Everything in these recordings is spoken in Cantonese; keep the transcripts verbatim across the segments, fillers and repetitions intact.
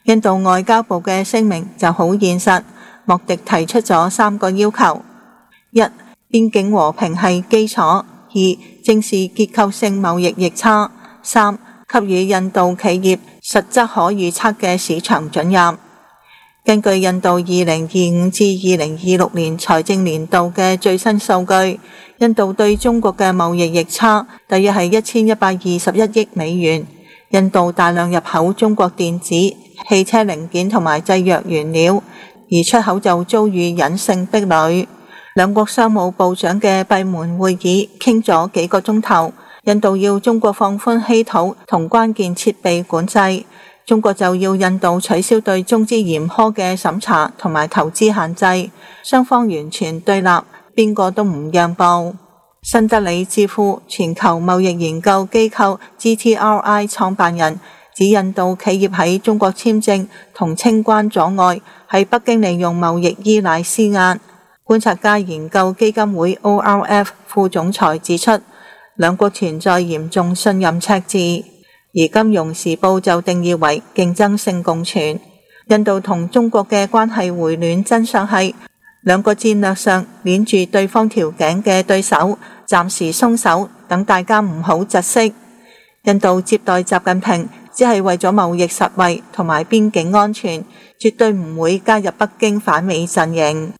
印度外交部嘅聲明就好現實，莫迪提出咗三個要求：一、邊境和平係基礎；二、正視結構性貿易逆差；三、給予印度企業實質可預測嘅市場准入。根據印度二零二五至二零二六年財政年度嘅最新數據，印度對中國嘅貿易逆差大約係一千一百二十一億美元。印度大量入口中國電子、汽車零件同埋製藥原料，而出口就遭遇隱性壁壘。兩國商務部長嘅閉門會議傾咗幾個鐘頭，印度要中國放寬稀土同關鍵設備管制，中國就要印度取消對中資嚴苛嘅審查同埋投資限制，雙方完全對立，邊個都唔讓步。新德里智庫全球貿易研究機構 G T R I 創辦人指，印度企業喺中國簽證同清關阻礙，係北京利用貿易依賴施壓。觀察家研究基金會 O R F 副總裁指出，兩國存在嚴重信任赤字，而金融時報就定義為競爭性共存。印度同中國嘅關係回暖真相係，兩個戰略上鏈住對方條頸嘅對手暫時鬆手，等大家唔好窒息。印度接待習近平只係為咗貿易實惠同埋邊境安全，絕對唔會加入北京反美陣營。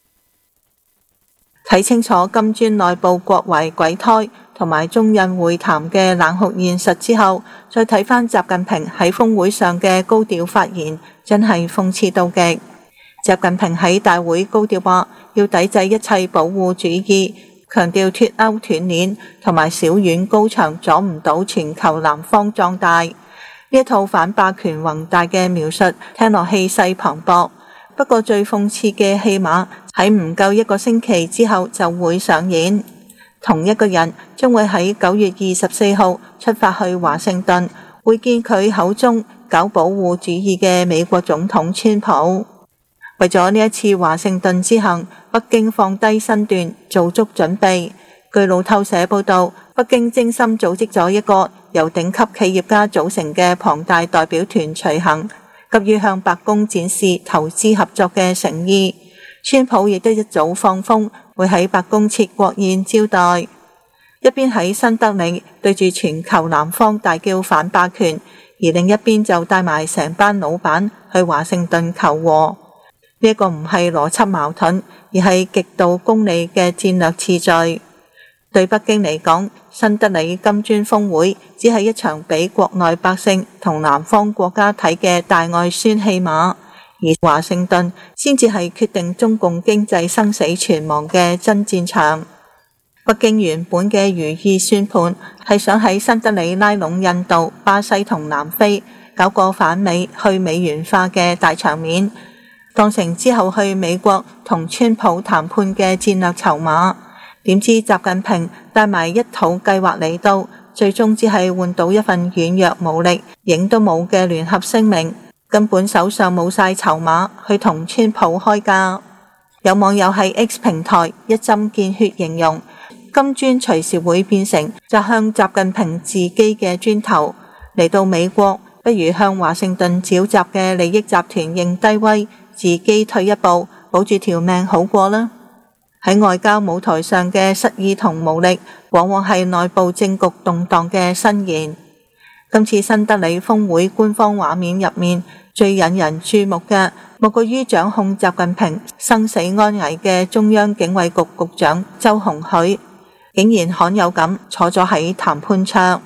睇清楚金磚內部各懷鬼胎同埋中印會談嘅冷酷現實之後，再睇返習近平喺峰會上嘅高調發言，真係諷刺到極。習近平喺大會高調話要抵制一切保護主義，強調脫鈎斷鏈同埋小院高牆阻唔到全球南方壯大。呢一套反霸權宏大嘅描述聽落氣勢磅礴，不過最諷刺嘅戲碼喺唔夠一個星期之後就會上演。同一個人將會喺九月二十四號出發去華盛頓，會見佢口中搞保護主義嘅美國總統川普。為咗呢一次華盛頓之行，北京放低身段，做足準備。據路透社報道，北京精心組織咗一個由頂級企業家組成嘅龐大代表團隨行，急於向白宮展示投資合作嘅誠意。川普亦都一早放風，會喺白宮設國宴招待。一邊喺新德里對住全球南方大叫反霸權，而另一邊就帶埋成班老闆去華盛頓求和。呢一個唔係邏輯矛盾，而係極度功利嘅戰略次序。對北京嚟講，新德里金磚峰會只係一場俾國內百姓同南方國家睇嘅大外宣戲碼，而華盛頓先至係決定中共經濟生死存亡嘅真戰場。北京原本嘅如意算盤係想喺新德里拉攏印度、巴西同南非，搞個反美去美元化嘅大場面，當成之後去美國同川普談判嘅戰略籌碼。點知習近平帶埋一套計劃嚟到，最終只係換到一份軟弱無力、影都冇嘅聯合聲明，根本手上冇晒籌碼去同川普開價。有網友喺 X 平台一針見血形容，金磚隨時會變成擲向習近平自己嘅磚頭。嚟到美國，不如向華盛頓召集嘅利益集團認低威，自己退一步，保住條命好過啦。喺外交舞台上嘅失意同無力，往往係內部政局動盪嘅伸延。今次新德里峰會官方畫面入面，最引人注目嘅，莫過於掌控習近平生死安危嘅中央警衛局局長周鴻許，竟然罕有咁坐咗喺談判桌。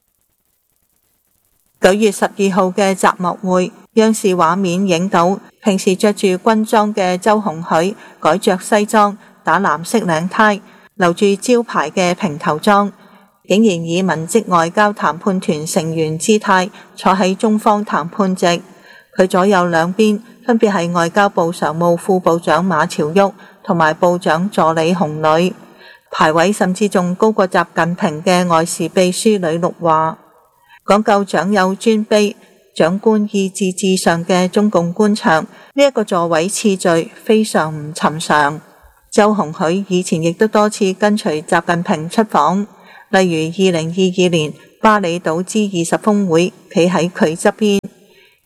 九月十二號嘅習莫會，央視畫面影到平時着住軍裝嘅周鴻許改着西裝，打藍色領呔，留住招牌嘅平頭裝，竟然以文職外交談判團成員姿態坐喺中方談判席。佢左右兩邊分別係外交部常務副部長馬朝旭同埋部長助理洪磊，排位甚至仲高過習近平嘅外事秘書呂祿華。講究長幼尊卑、長官意志至上嘅中共官場，呢一個座位次序非常唔尋常。周鴻許以前亦都多次跟隨習近平出訪，例如二零二二年巴厘島 G 二十峰會，企喺佢側邊。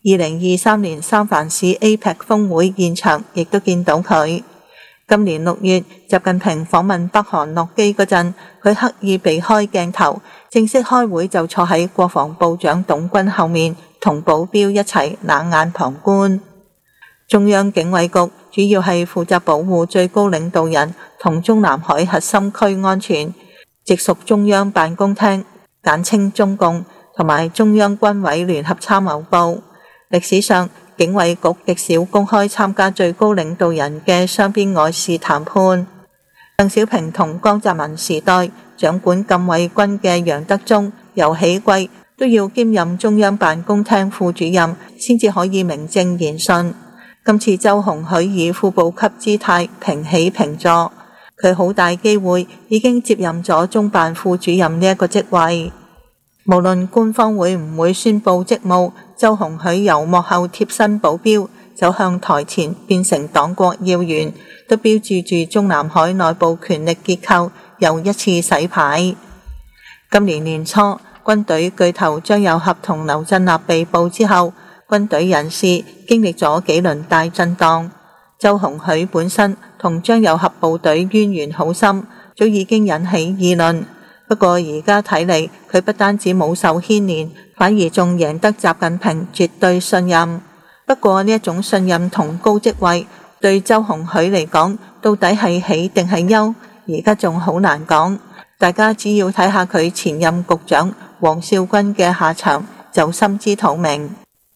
二零二三年三藩市 A P E C 峰會現場亦都見到佢。今年六月，習近平訪問北韓落機嗰陣，佢刻意避開鏡頭，正式開會就坐喺國防部長董軍後面，同保鏢一齊冷眼旁觀。中央警衛局主要係負責保護最高領導人同中南海核心區安全，直屬中央辦公廳，簡稱中共，同埋中央軍委聯合參謀部。歷史上，警衛局極少公開參加最高領導人嘅雙邊外事談判。鄧小平同江澤民時代掌管禁衛軍嘅楊德忠、尤喜貴都要兼任中央辦公廳副主任，先至可以名正言順。今次周鴻許以副部級姿態平起平坐，佢好大機會已經接任咗中辦副主任呢一個職位。無論官方會唔會宣布職務，周鴻許由幕後貼身保鏢走向台前變成黨國要員，都標誌住中南海內部權力結構又一次洗牌。今年年初，軍隊巨頭張又俠同劉振立被捕之後，軍隊人事經歷咗幾輪大震盪。周鴻許本身同張又俠部隊淵源好深，早已經引起議論。不過而家睇嚟，佢不單止冇受牽連，反而仲贏得習近平絕對信任。不過呢一種信任同高職位對周鴻許嚟講，到底係喜定係憂，而家仲好難講。大家只要睇下佢前任局長王少軍嘅下場，就心知肚明。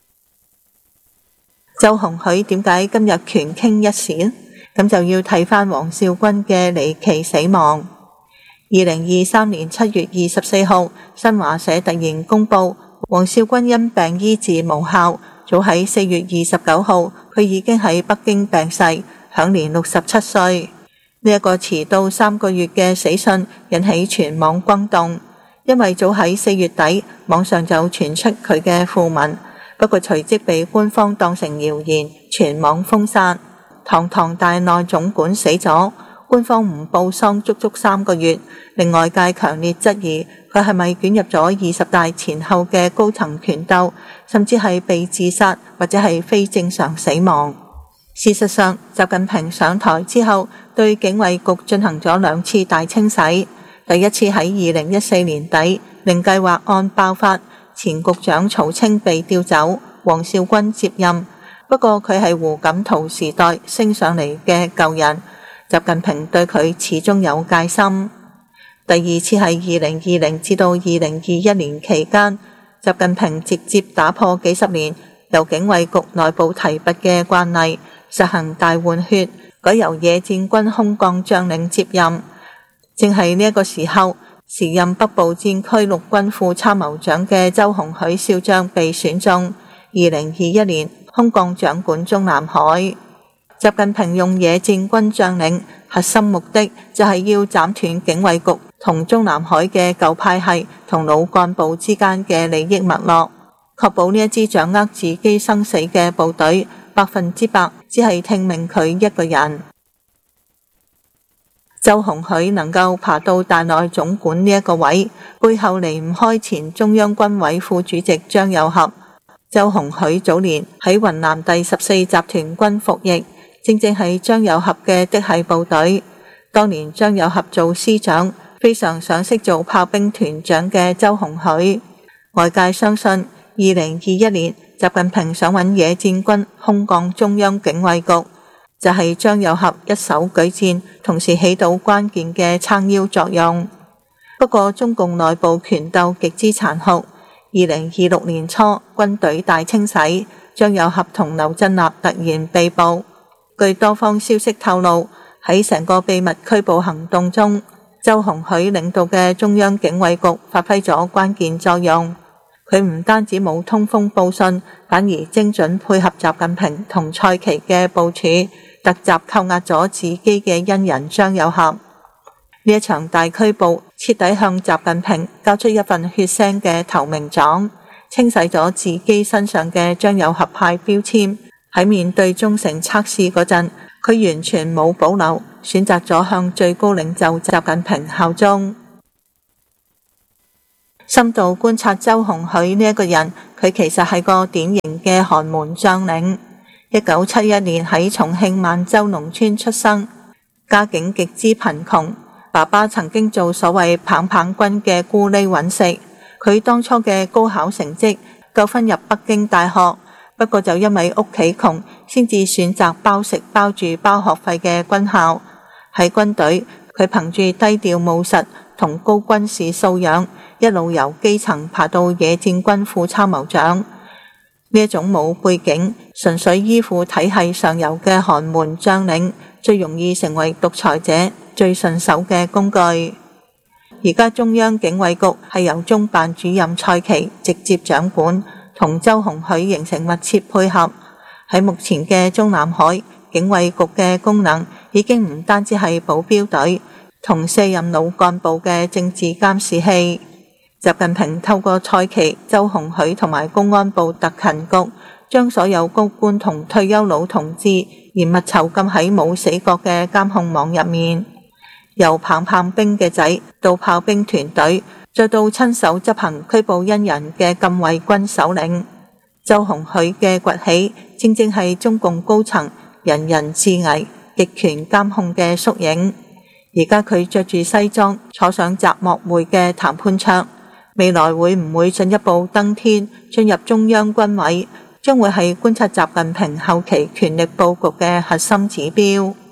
周鴻許點解今日權傾一時呢？咁就要睇返王少軍嘅離奇死亡。二零二三年七月二十四號，新華社突然公布，王少軍因病醫治無效，早喺四月二十九號，佢已經喺北京病逝，享年六十七歲。呢一個遲到三個月嘅死訊引起全網轟動，因為早喺四月底，網上就傳出佢嘅訃聞，不過隨即被官方當成謠言，全網封殺。堂堂大內總管死咗，官方唔報喪足足三個月，令外界強烈質疑佢係咪捲入咗二十大前後嘅高層權鬥，甚至係被自殺或者係非正常死亡。事實上，習近平上台之後，對警衛局進行咗兩次大清洗。第一次喺二零一四年底，令計劃案爆發，前局長曹清被調走，王少軍接任。不過佢係胡錦濤時代升上嚟嘅舊人，習近平對佢始終有戒心。第二次係二零二零至到二零二一年期間，習近平直接打破幾十年由警衛局內部提拔嘅慣例，實行大換血，改由野戰軍空降將領接任。正係呢一個時候，時任北部戰區陸軍副參謀長嘅周鴻許少將被選中，二零二一年空降掌管中南海。習近平用野戰軍將領，核心目的就係要斬斷警衛局同中南海嘅舊派系同老幹部之間嘅利益脈絡，確保呢一支掌握自己生死嘅部隊百分之百只係聽命佢一個人。周鴻許能夠爬到大內總管呢一個位，背後離唔開前中央軍委副主席張又俠。周鴻許早年喺雲南第十四集團軍服役，正正係張又俠嘅嫡系部隊。當年張又俠做師長，非常賞識做炮兵團長嘅周鴻許。外界相信，二零二一年習近平想揾野戰軍空降中央警衛局，就係張又俠一手舉薦，同時起到關鍵嘅撐腰作用。不過中共內部權鬥極之殘酷。二零二六年初，軍隊大清洗，張又俠同劉振立突然被捕。據多方消息透露，喺成個秘密拘捕行動中，周鴻許領導嘅中央警衛局發揮咗關鍵作用。佢唔單止冇通風報信，反而精準配合習近平同蔡奇嘅部署，突襲扣押咗自己嘅恩人張又俠。呢一場大拘捕徹底向習近平交出一份血腥嘅投名狀，清洗咗自己身上嘅張又俠派標籤。喺面對忠誠測試嗰陣，佢完全冇保留，選擇咗向最高領袖習近平效忠。 深度觀察周鴻許呢一個人，佢其實係個典型嘅寒門將領。一九七一年喺重慶萬州農村出生，家境極之貧窮，爸爸曾經做所謂棒棒軍嘅咕喱揾食。佢當初嘅高考成績夠分入北京大學，不過就因為屋企窮，先至選擇包食包住包學費嘅軍校。喺軍隊，佢憑住低調務實同高軍事素養，一路由基層爬到野戰軍副參謀長。呢一種冇背景、純粹依附體系上游嘅寒門將領，最容易成為獨裁者最順手嘅工具。而家中央警衛局係由中辦主任蔡奇直接掌管，同周鴻許形成密切配合。喺目前嘅中南海，警衛局嘅功能已經唔單止係保鏢隊同卸任老幹部嘅政治監視器。習近平透過蔡奇、周鴻許同埋公安部特勤局，將所有高官同退休老同志嚴密囚禁喺冇死角嘅監控網入面。由棒棒兵嘅仔到炮兵團隊，再到親手執行拘捕恩人嘅禁衛軍首領，周鴻許嘅崛起，正正係中共高層人人自危、極權監控嘅縮影。而家佢着住西裝，坐上習莫會嘅談判桌，未來會唔會進一步登天，進入中央軍委，將會係觀察習近平後期權力佈局嘅核心指標。